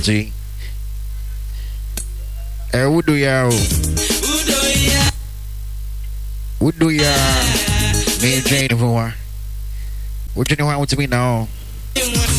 See? Who do ya? Who do ya? Me and Jane, everyone. What you know how to me now?